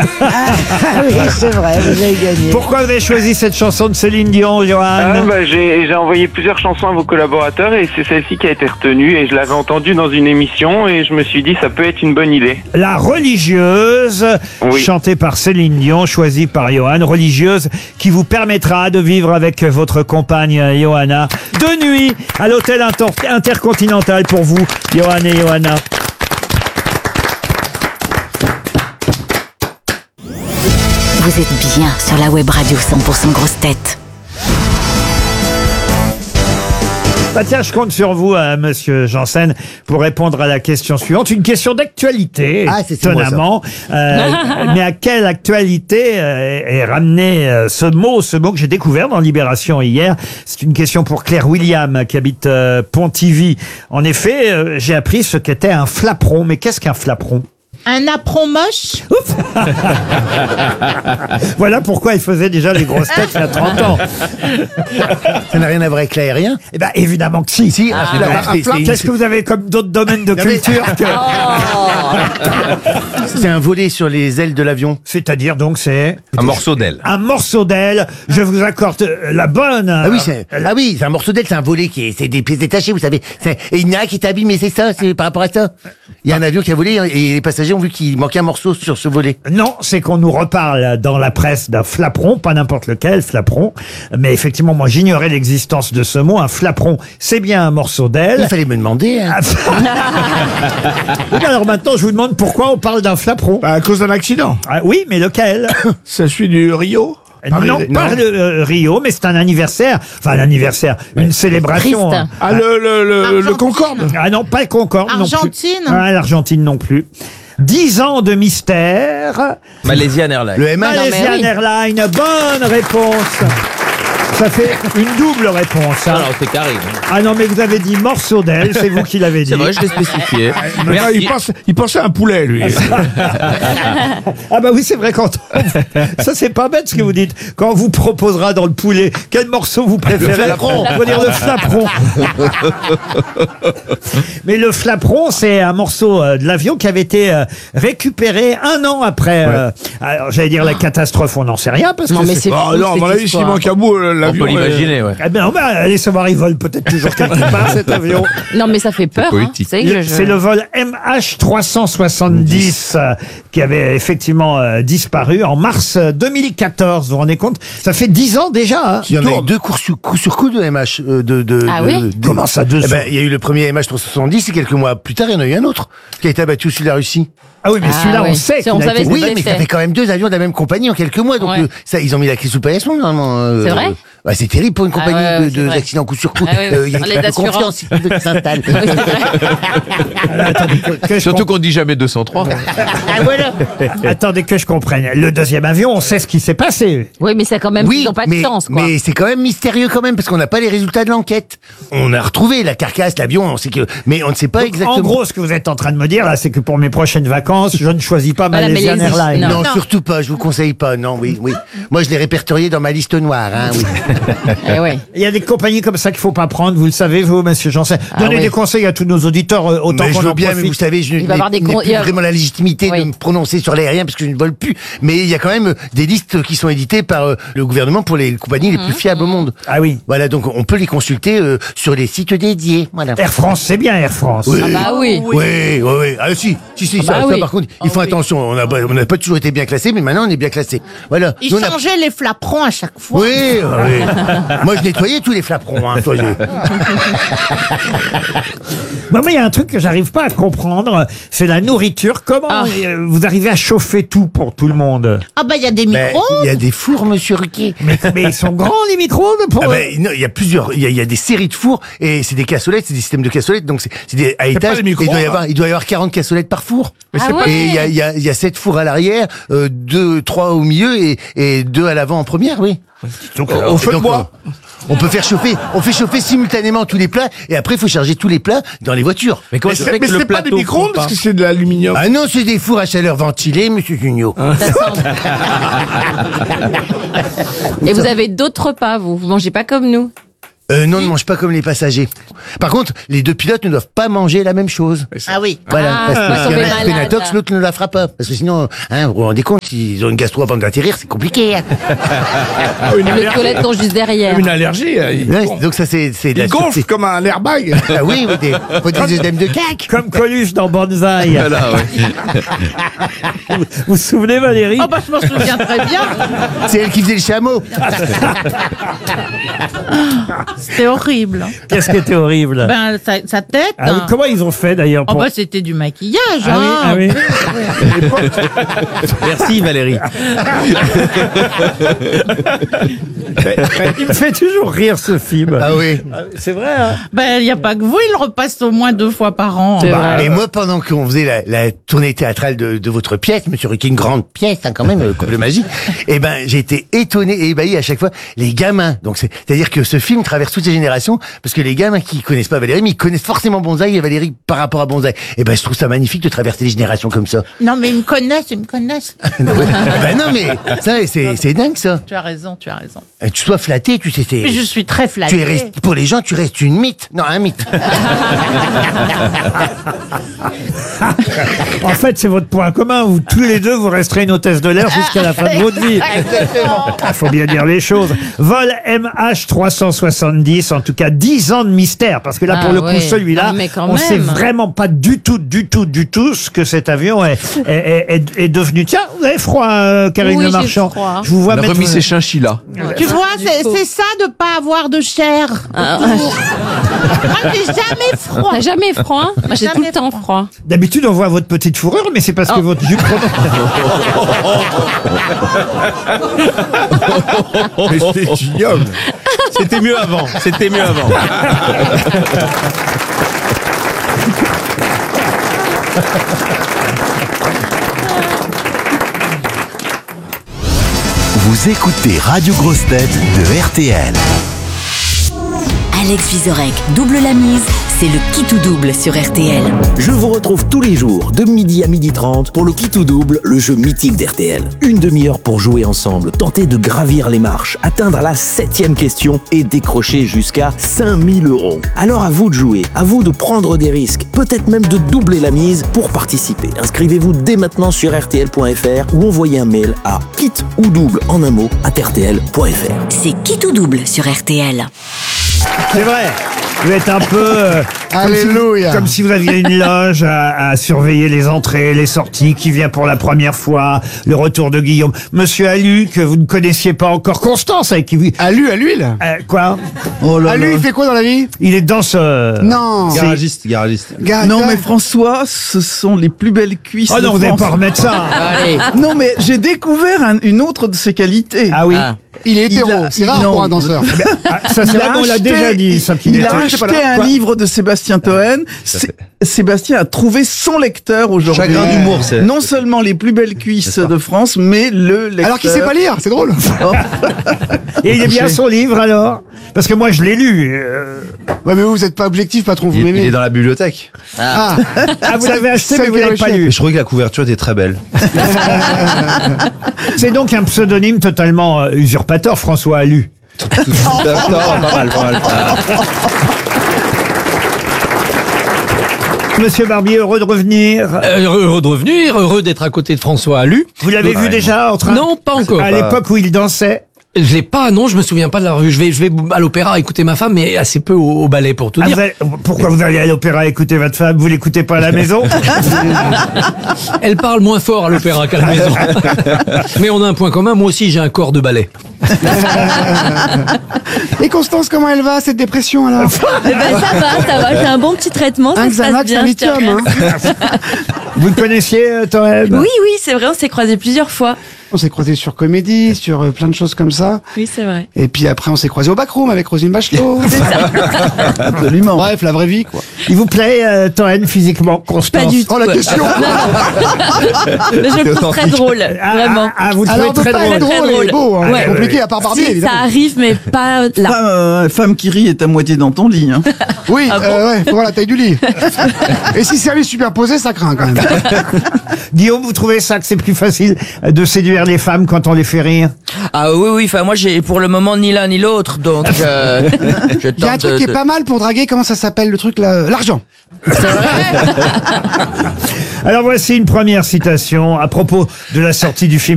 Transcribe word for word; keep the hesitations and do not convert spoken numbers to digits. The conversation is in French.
Ah oui, c'est vrai, vous avez gagné. Pourquoi vous avez choisi cette chanson de Céline Dion, Johan? Ah, bah, j'ai, j'ai envoyé plusieurs chansons à vos collaborateurs et c'est celle-ci qui a été retenue et je l'avais entendue dans une émission et je me suis dit ça peut être une bonne idée. La religieuse, Oui. chantée par Céline Dion, choisie par Johan. Religieuse qui vous permettra de vivre avec votre compagne Johanna de nuit à l'hôtel Inter- Intercontinental pour vous, Johan et Johanna. Vous êtes bien sur la web radio cent pour cent Grosses Têtes. Bah tiens, je compte sur vous, euh, monsieur Janssen, pour répondre à la question suivante. Une question d'actualité, Ah, c'est- c'est moi, ça. étonnamment. Euh, mais à quelle actualité euh, est ramené euh, ce mot, ce mot que j'ai découvert dans Libération hier? C'est une question pour Claire William, qui habite euh, Pontivy. En effet, euh, j'ai appris ce qu'était un flapperon. Mais qu'est-ce qu'un flapperon? Un apron moche. Voilà pourquoi il faisait déjà les grosses têtes il y a trente ans. Ça n'a rien à voir avec l'aérien? Eh ben, évidemment que si. Si, un flap- un flap- Qu'est-ce que vous avez comme d'autres domaines de Non, mais- culture que... c'est un volet sur les ailes de l'avion. C'est-à-dire donc c'est... Un morceau d'aile. Un morceau d'aile, je vous accorde euh, la bonne. Ah oui, c'est ah oui, c'est un morceau d'aile, c'est un volet qui est, c'est des pièces détachées, vous savez. C'est- Et il y en a un qui est abîmé, c'est ça, c'est par rapport à ça. Il y a un avion qui a volé et les passagers ont vu qu'il manquait un morceau sur ce volet. Non, c'est qu'on nous reparle dans la presse d'un flapperon, pas n'importe lequel flapperon, mais effectivement, moi j'ignorais l'existence de ce mot. Un flapperon, c'est bien un morceau d'aile. Il fallait me demander. Hein. Oui, alors maintenant, je vous demande pourquoi on parle d'un flapperon. Bah, à cause d'un accident. Ah, oui, mais lequel? C'est celui du Rio. Non, Paris- pas le euh, Rio, mais c'est un anniversaire. Enfin, un anniversaire, une célébration. Triste. Ah, le, le, le, le Argentine. Concorde. Ah non, pas le Concorde non plus. Argentine. Ah, l'Argentine non plus. Dix ans de mystère. Malaysian Airlines. Le M un. non, mais Malaysian oui. Airlines, bonne réponse. Ça fait une double réponse. hein. Ah non, c'est carré. Ah non, mais vous avez dit morceau d'aile, c'est vous qui l'avez dit. C'est vrai, je l'ai spécifié. Mais non, il, pense, il pensait à un poulet, lui. Ah bah oui, c'est vrai, quand on- ça c'est pas bête ce que vous dites. Quand on vous proposera dans le poulet, quel morceau vous préférez? flapperon. On va dire le flapperon. Mais le flapperon, c'est un morceau euh, de l'avion qui avait été euh, récupéré un an après. euh, alors j'allais dire la catastrophe, on n'en sait rien parce Non, que mais c'est- c'est Oh, fou, non, à cette mon avis, s'il histoire. manque un bout, euh, On l'avion. peut l'imaginer, ouais. Eh bien, on va aller savoir, il vole peut-être toujours quelque part cet avion. Non, mais ça fait peur. Hein. poétique. C'est que je- C'est le vol M H trois cent soixante-dix euh, qui avait effectivement euh, disparu en mars euh, deux mille quatorze. Vous vous rendez compte? Ça fait dix ans déjà. Hein. Il y en a eu deux coups sur, coup sur coup de M H. euh, de, de, Ah de- oui de- Comment ça, deux Eh ben, sur- il y a eu le premier M H trois cent soixante-dix et quelques mois plus tard, il y en a eu un autre qui a été abattu au sud de la Russie. Ah oui, mais Ah celui-là, on oui. sait C'est- qu'il on a savait été... ce Oui, que mais ça c'était. fait quand même deux avions de la même compagnie en quelques mois, donc Ouais. euh, ça, ils ont mis la clé sous le paillasson normalement. euh, C'est vrai bah, c'est terrible pour une Ah compagnie ouais, ouais, de, c'est de vrai. accidents coup sur coup. Ah ouais, ouais. Euh, Il y a Les une perte de assurances. confiance qui s'installe. Oui, c'est vrai. Attendez, que, que je Surtout com- qu'on dit jamais deux cent trois. Ah, voilà. Attendez que je comprenne. Le deuxième avion, on sait ce qui s'est passé. Oui, mais c'est quand même, Oui, ils n'ont pas de mais, chance, quoi. mais c'est quand même mystérieux quand même parce qu'on n'a pas les résultats de l'enquête. On a retrouvé la carcasse, l'avion, on sait que, mais on ne sait pas exactement. En gros, ce que vous êtes en train de me dire, là, c'est que pour mes prochaines vacances, je ne choisis pas Pas la Malaysian Malaisie. Airlines. non, Non. surtout pas. Je vous conseille pas. Non, oui, oui. Moi, je l'ai répertorié dans ma liste noire. Hein, oui. Eh ouais. Il y a des compagnies comme ça qu'il faut pas prendre, vous le savez, vous, monsieur Janssen. Donnez oui. des conseils à tous nos auditeurs, euh, autant Mais je qu'on veux en bien, profite. mais vous savez, je Il va n'ai avoir des n'ai con- plus il y a- vraiment la légitimité Oui. de me prononcer sur l'aérien parce que je ne vole plus. Mais il y a quand même des listes qui sont éditées par euh, le gouvernement pour les compagnies les plus fiables au monde. Ah oui. Voilà, donc on peut les consulter euh, sur les sites dédiés. Voilà. Air France, c'est bien Air France. Oui. Ah bah oui. Oui, oui, oui. Ah si, si, si, Ah ça, bah ça, oui. par contre, ils font attention. On n'a on n'a pas toujours été bien classés, mais maintenant on est bien classés. Voilà. Ils Nous, on a- changeaient les flaperons à chaque fois. Oui, oui. Moi, je nettoyais tous les flaperons. Hein, toi, j'ai- Moi, il y a un truc que j'arrive pas à comprendre, c'est la nourriture. Comment Ah. euh, vous arrivez à chauffer tout pour tout le monde? Ah bah il y a des Ben, micros. il y a des fours, monsieur Ruquier. Mais, mais ils sont grands, les micro-ondes pour... Ah ben, non, il y a plusieurs, il y a, il y a des séries de fours et c'est des cassolettes, c'est des systèmes de cassolettes, donc c'est c'est des à pas étage. des et micro-ondes, il doit y hein. avoir, il doit y avoir quarante cassolettes par four. Ah c'est pas- Et il y a, il y a, il y a sept fours à l'arrière, euh, deux, trois au milieu et, et deux à l'avant en première, oui. Donc, Et au feu de donc, bois. on, on peut faire chauffer, on fait chauffer simultanément tous les plats et après il faut charger tous les plats dans les voitures. Mais comment Mais ça c'est fait mais que le c'est pas des plateau micro-ondes fond parce pas que c'est de l'aluminium. Ah non, c'est des fours à chaleur ventilée, monsieur Junio. Ça sent. Et vous avez d'autres repas, vous. Vous mangez pas comme nous. Euh, non, ne mange pas comme les passagers. Par contre, les deux pilotes ne doivent pas manger la même chose. Ah oui. Voilà, Ah, parce que ouais, s'il y en tomber a qui fait malade. la tox, l'autre ne la fera pas. Parce que sinon, hein, vous vous rendez compte, s'ils ont une gastro avant d'atterrir, c'est compliqué. Hein. Ah, une Les allergie. toilettes sont juste derrière. Une allergie. euh, Il, Ouais, gonfle. donc ça, c'est c'est de la Il gonfle sûreté. comme un airbag. Ah oui, ou des, ou des œdèmes de cac. Comme Coluche dans Banzai. Voilà, ouais. Vous vous souvenez, Valérie? Oh bah je m'en souviens très bien. C'est elle qui faisait le chameau. C'était horrible. Qu'est-ce qui était horrible? Ben sa, sa tête. Ah oui, hein. comment ils ont fait d'ailleurs Oh pour... bah c'était du maquillage. Ah oui, hein. ah oui. Merci Valérie. Il me fait toujours rire ce film. Ah oui. C'est vrai, hein? Ben il y a pas que vous, il le repasse au moins deux fois par an. Bah, et moi, pendant qu'on faisait la, la tournée théâtrale de, de votre pièce, Monsieur Ruquier, une grande pièce, hein, quand même, euh, Couple Magie, et ben, j'ai été étonné et ébahi à chaque fois. Les gamins, donc c'est, c'est-à-dire que ce film traverse toutes les générations, parce que les gamins qui connaissent pas Valérie, mais ils connaissent forcément Bonzaï et Valérie par rapport à Bonzaï. Et ben, je trouve ça magnifique de traverser les générations comme ça. Non mais ils me connaissent, ils me connaissent. Ben non, mais ça, c'est, c'est dingue ça. Tu as raison, tu as raison. Euh, Tu sois flatté, tu sais, c'est. Mais je suis très flattée. Tu es rest- pour les gens, tu restes une mythe. Non, un mythe. En fait, c'est votre point commun. Vous, tous les deux, vous resterez une hôtesse de l'air jusqu'à la fin de votre vie. Il faut bien dire les choses. Vol M H trois cent soixante-dix, en tout cas dix ans de mystère. Parce que là, Ah pour le ouais. coup, celui-là, Non, mais quand on sait même. vraiment pas du tout, du tout, du tout ce que cet avion est, est, est, est- est devenu. Tiens, vous avez froid, euh, Karine Oui, Le j'ai Marchand. froid. Je vous vois On a mettre... remis ses chinchillas. Tu vois, c'est, c'est ça de pas avoir de chair. Ah, Moi, j'ai jamais froid. T'as jamais froid? Moi, j'ai Jamais tout le temps froid. D'habitude, on voit votre petite fourrure, mais c'est parce que Oh. votre jupe... Mais c'est ignoble. C'était mieux avant. C'était mieux avant. Vous écoutez Radio Grosse Tête de R T L. Alex Vizorek double la mise, c'est le qui tout double sur R T L. Je vous retrouve tous les jours de midi à midi trente pour le qui tout double, le jeu mythique d'R T L. Une demi-heure pour jouer ensemble, tenter de gravir les marches, atteindre la septième question et décrocher jusqu'à cinq mille euros. Alors à vous de jouer, à vous de prendre des risques, peut-être même de doubler la mise pour participer. Inscrivez-vous dès maintenant sur R T L point F R ou envoyez un mail à kit ou double en un mot à R T L point F R. C'est qui tout double sur R T L. C'est vrai. Vous êtes un peu euh, comme, si, Alléluia. comme si vous aviez une loge à, à surveiller les entrées, les sorties, qui vient pour la première fois, le retour de Guillaume. Monsieur Alu, que vous ne connaissiez pas encore, Constance, avec qui vous... À lui, à l'huile. Euh, quoi À lui, il fait quoi dans la vie? Il est danseur. Non. Garagiste, garagiste. Ga- Non ga- mais François, ce sont les plus belles cuisses Oh de non, vous n'allez France. pas remettre ça. Allez. Non mais j'ai découvert un- une autre de ses qualités. Ah oui. Il est hétéro. Il a- C'est rare non. pour un danseur. Ah, ça, c'est Il vrai a qu'on l'a acheté- déjà dit, ça, qu'il Il était- a acheté un Quoi livre de Sébastien Toen. Sé- Sébastien a trouvé son lecteur aujourd'hui. Chagrin d'humour, c'est. Non seulement les plus belles cuisses de France, mais le lecteur. Alors qu'il sait pas lire, c'est drôle. Et il est bien son livre, alors? Parce que moi, je l'ai lu. euh. Ouais, mais vous, vous êtes pas objectif, patron, vous Il, il m'aimez. est dans la bibliothèque. Ah. Ah, vous l'avez acheté, Celle mais vous qui l'avez avait pas chié. lu. Je trouvais que la couverture était très belle. C'est donc un pseudonyme totalement euh, usurpateur, François Alu. D'accord, pas mal, pas mal. Monsieur Barbier, heureux de revenir. Euh, heureux de revenir, heureux d'être à côté de François Alu. Vous l'avez vu déjà en train Non, pas encore. À l'époque où il dansait. Je l'ai pas, non, je me souviens pas de la rue. Je vais, je vais à l'opéra écouter ma femme, mais assez peu au, au ballet pour tout Ah, dire. vous allez- pourquoi vous allez à l'opéra écouter votre femme? Vous l'écoutez pas à la maison? Elle parle moins fort à l'opéra qu'à la maison. Mais on a un point commun, moi aussi j'ai un corps de ballet. Et Constance, comment elle va, cette dépression, alors? Eh ben, ça va, ça va. J'ai un bon petit traitement. Ça Un se passe Xanax, bien. un je te lithium, hein. remercie. Vous le connaissiez, euh, Toen? Oui, oui, c'est vrai. On s'est croisés plusieurs fois. On s'est croisés sur Comédie, sur euh, plein de choses comme ça. Oui, c'est vrai. Et puis après, on s'est croisés au backroom avec Rosine Bachelot. Absolument. Bref, la vraie vie, quoi. Il vous plaît, euh, Toen, physiquement, Constance? Pas du tout. Oh, la question! Mais je le trouve très drôle, Ah, vraiment. ah, ah, vous le trouvez Alors, de très pas drôle. être drôle Très et drôle. beau, hein. Ouais. C'est compliqué, à part Barbie, Si, ça évidemment. arrive, mais pas là. Femme, euh, femme qui rit est à moitié dans ton lit. Hein. Oui, Ah bon euh, ouais, faut voir la taille du lit. Et si service superposé, ça craint, quand même. Guillaume, vous trouvez ça que c'est plus facile de séduire faire les femmes quand on les fait rire? Ah oui, oui, enfin moi j'ai pour le moment ni l'un ni l'autre, donc euh, je Il y a un tente truc de- qui est de- pas mal pour draguer, comment ça s'appelle le truc là? L'argent. Alors voici une première citation à propos de la sortie du film